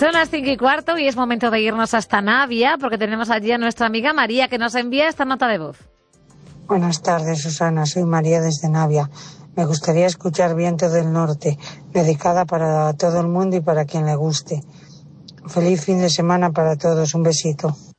Son las 5:15 y es momento de irnos hasta Navia porque tenemos allí a nuestra amiga María que nos envía esta nota de voz. Buenas tardes, Susana. Soy María desde Navia. Me gustaría escuchar Viento del Norte, dedicada para todo el mundo y para quien le guste. Feliz fin de semana para todos. Un besito.